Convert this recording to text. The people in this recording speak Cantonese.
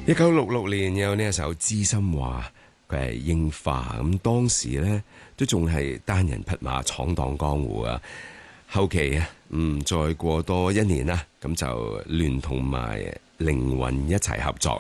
1966年有呢一首《知心話》，佢係櫻花咁，當時呢都仲係單人匹馬闖蕩江湖啊。後期啊，再過多1年啦，咁就聯同埋凌雲一齊合作。